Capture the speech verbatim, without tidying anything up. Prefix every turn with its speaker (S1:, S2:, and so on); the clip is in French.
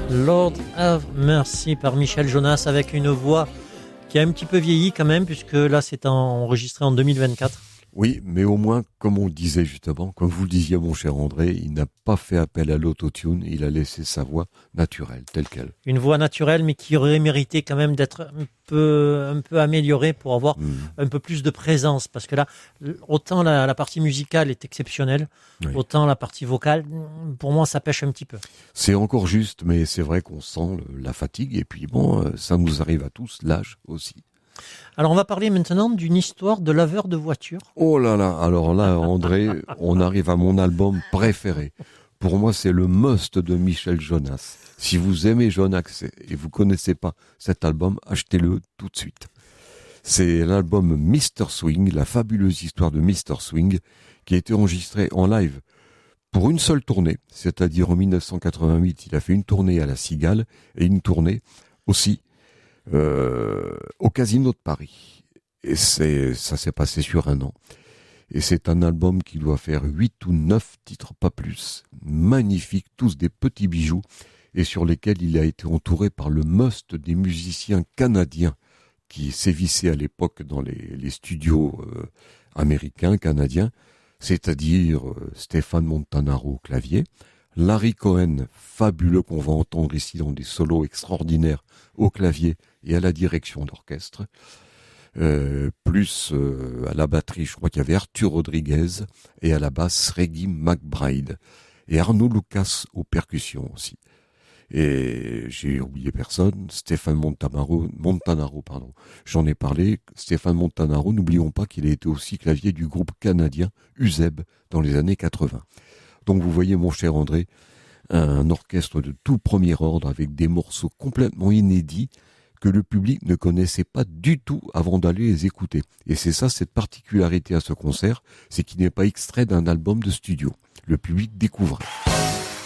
S1: Lord have Mercy par Michel Jonas avec une voix qui a un petit peu vieilli quand même puisque là c'est enregistré en deux mille vingt-quatre.
S2: Oui, mais au moins, comme on le disait justement, comme vous le disiez mon cher André, il n'a pas fait appel à l'autotune, il a laissé sa voix naturelle, telle qu'elle.
S1: Une voix naturelle mais qui aurait mérité quand même d'être un peu, un peu améliorée pour avoir mmh. un peu plus de présence. Parce que là, autant la, la partie musicale est exceptionnelle, oui. autant la partie vocale, pour moi, ça pêche un petit peu.
S2: C'est encore juste, mais c'est vrai qu'on sent le, la fatigue et puis bon, ça nous arrive à tous, l'âge aussi.
S1: Alors on va parler maintenant d'une histoire de laveur de voiture.
S2: Oh là là, alors là André, on arrive à mon album préféré. Pour moi c'est le must de Michel Jonas. Si vous aimez Jonas et vous connaissez pas cet album, achetez-le tout de suite. C'est l'album mister Swing, la fabuleuse histoire de mister Swing, qui a été enregistré en live pour une seule tournée, c'est-à-dire en dix-neuf cent quatre-vingt-huit, il a fait une tournée à la Cigale et une tournée aussi Euh, au Casino de Paris. Et c'est, ça s'est passé sur un an. Et c'est un album qui doit faire huit ou neuf titres, pas plus. Magnifiques, tous des petits bijoux, et sur lesquels il a été entouré par le must des musiciens canadiens qui sévissaient à l'époque dans les, les studios euh, américains, canadiens, c'est-à-dire euh, Stéphane Montanaro au clavier, Larry Cohen, fabuleux, qu'on va entendre ici dans des solos extraordinaires au clavier et à la direction d'orchestre, euh, plus euh, à la batterie, je crois qu'il y avait Arthur Rodriguez, et à la basse, Reggie McBride, et Arnaud Lucas aux percussions aussi. Et j'ai oublié personne, Stéphane Montanaro, Montanaro, pardon. J'en ai parlé, Stéphane Montanaro, n'oublions pas qu'il a été aussi clavier du groupe canadien U Z E B dans les années quatre-vingts. Donc vous voyez mon cher André, un orchestre de tout premier ordre avec des morceaux complètement inédits que le public ne connaissait pas du tout avant d'aller les écouter. Et c'est ça, cette particularité à ce concert, c'est qu'il n'est pas extrait d'un album de studio. Le public découvre.